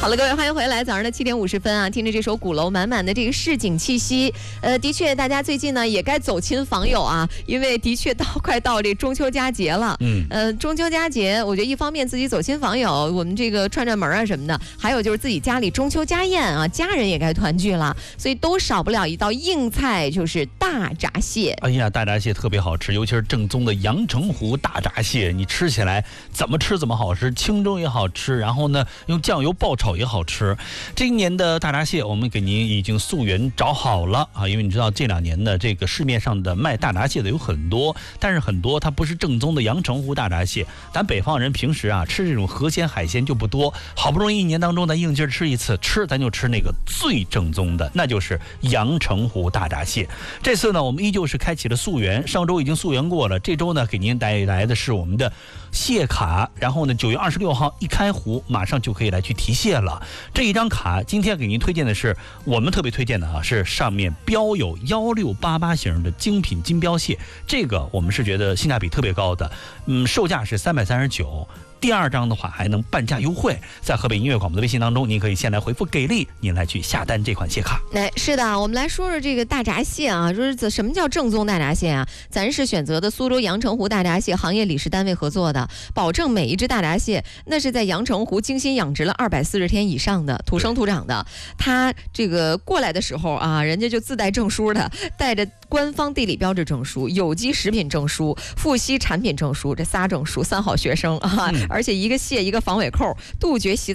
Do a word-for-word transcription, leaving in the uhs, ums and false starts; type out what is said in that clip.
好了，各位，欢迎回来。早上的七点五十分啊，听着这首鼓楼满满的这个市井气息。呃，的确，大家最近呢也该走亲访友啊，因为的确到快到这中秋佳节了。嗯，呃，中秋佳节，我觉得一方面自己走亲访友，我们这个串串门啊什么的，还有就是自己家里中秋家宴啊，家人也该团聚了，所以都少不了一道硬菜，就是大闸蟹。 哎呀，大闸蟹特别好吃，尤其是正宗的阳澄湖大闸蟹，你吃起来怎么吃怎么好吃，清蒸也好吃，然后呢用酱油爆炒也好吃。这一年的大闸蟹我们给您已经溯源找好了啊，因为你知道这两年的这个市面上的卖大闸蟹的有很多，但是很多它不是正宗的阳澄湖大闸蟹。咱北方人平时啊吃这种河鲜海鲜就不多，好不容易一年当中咱硬劲吃一次，吃咱就吃那个最正宗的，那就是阳澄湖大闸蟹。这次呢我们依旧是开启了溯源，上周已经溯源过了，这周呢给您带来的是我们的蟹卡，然后呢九月二十六号一开湖马上就可以来去提蟹了。这一张卡今天给您推荐的是我们特别推荐的啊，是上面标有一六八八型的精品金标蟹，这个我们是觉得性价比特别高的，嗯，售价是三百三十九。第二张的话还能半价优惠，在河北音乐广播的微信当中，您可以先来回复给力，您来去下单这款蟹卡。 哎，是的，我们来说说这个大闸蟹啊，说什么叫正宗大闸蟹啊？咱是选择的苏州阳澄湖大闸蟹行业理事单位合作的，保证每一只大闸蟹那是在阳澄湖精心养殖了二百四十天以上的，土生土长的。它这个过来的时候啊，人家就自带证书的，带着官方地理标志证书、有机食品证书、富硒产品证书，这仨证书，三好学生啊。嗯，而且一个蟹一个防伪扣，杜绝洗